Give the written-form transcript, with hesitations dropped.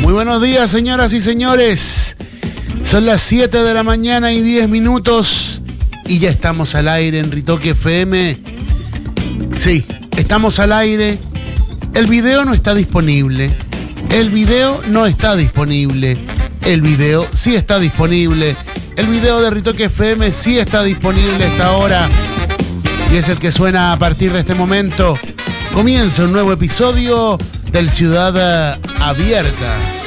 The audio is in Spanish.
Muy buenos días, señoras y señores. Son las 7 de la mañana y 10 minutos y ya estamos al aire en Ritoque FM. Sí, estamos al aire. El video no está disponible. El video no está disponible. El video sí está disponible. El video de Ritoque FM sí está disponible a esta hora. Y es el que suena a partir de este momento. Comienza un nuevo episodio del Ciudad Abierta.